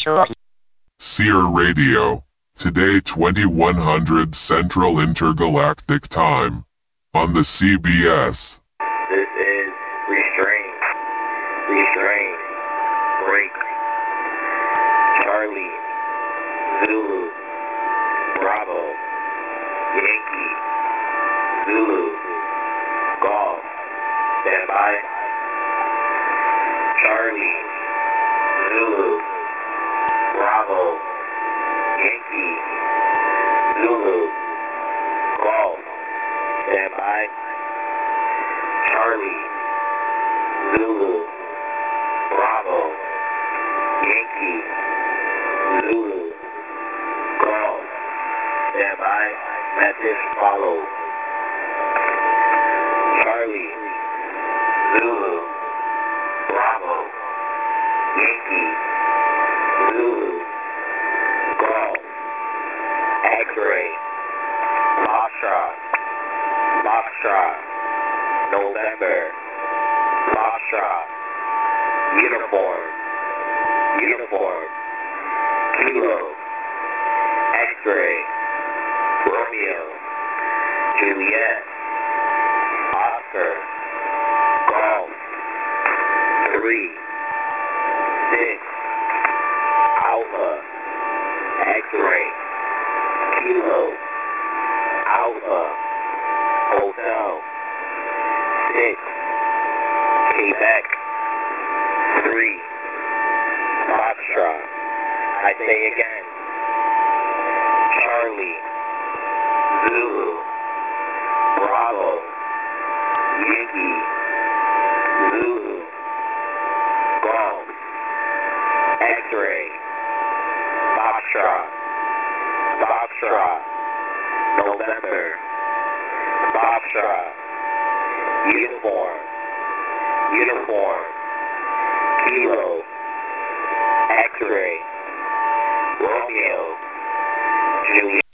Seer Radio. Today 2100 Central Intergalactic Time. On the CBS. This is Restraint. Restraint. Break. Charlie. Zulu. Bravo. Yankee. Zulu. Golf. Stand by. Charlie. Zulu. Bravo. Yankee. Zulu. Golf. Stand by. Charlie. Zulu. Bravo. Yankee. Zulu. Golf. Stand by. Message follow. Charlie. Zulu. Bravo. Yankee. Zulu. Golf. X-ray. Foxtrot. Foxtrot. November. Foxtrot. Uniform. Uniform. Kilo. X-ray. Romeo. Juliet. Oscar. Golf. 3. 6. Alpha. X-ray. Kilo. Alpha. Hotel. 6. Quebec. 3. Foxtrot. I say again. Charlie. Zulu. Bravo. Yankee. Zulu. Golf. X-ray. Foxtrot. Foxtrot. November. Foxtrot. Uniform. Uniform. Kilo. X-ray. Romeo. Juliet.